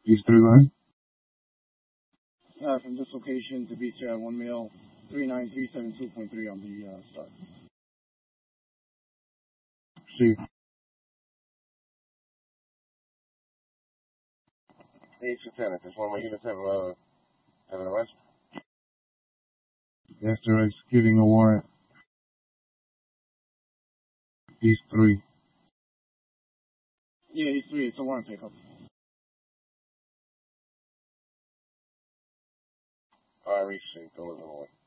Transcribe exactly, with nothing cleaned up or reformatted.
East three line. Uh, from this location to beach uh, one mil three nine three seven two point three on the uh, start. See. Eight Lieutenant, just one of my units have uh have an arrest. Yes, they're executing a warrant. East three. Yeah, East three. It's a warrant pickup. I reached Saint Don't live away.